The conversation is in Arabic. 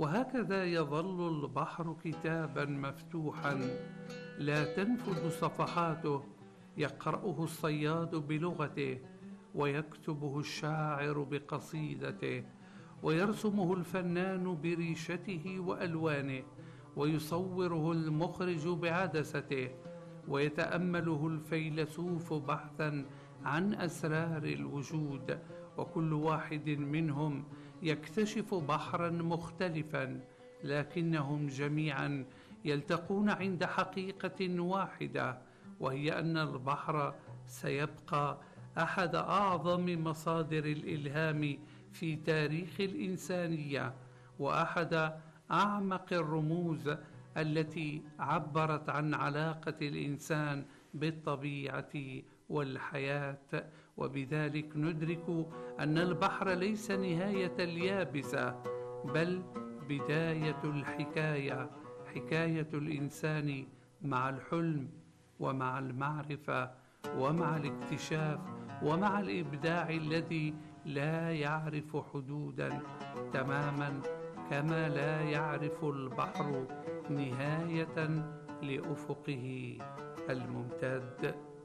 وهكذا يظل البحر كتابا مفتوحا لا تنفذ صفحاته، يقرأه الصياد بلغته، ويكتبه الشاعر بقصيدته، ويرسمه الفنان بريشته وألوانه، ويصوره المخرج بعدسته، ويتأمله الفيلسوف بحثا عن أسرار الوجود. وكل واحد منهم يكتشف بحرا مختلفا، لكنهم جميعا يلتقون عند حقيقة واحدة، وهي أن البحر سيبقى أحد أعظم مصادر الإلهام في تاريخ الإنسانية، وأحد أعمق الرموز التي عبرت عن علاقة الإنسان بالطبيعة والحياة. وبذلك ندرك أن البحر ليس نهاية اليابسة، بل بداية الحكاية، حكاية الإنسان مع الحلم ومع المعرفة ومع الاكتشاف ومع الإبداع الذي لا يعرف حدودا، تماما كما لا يعرف البحر نهاية لأفقه الممتد.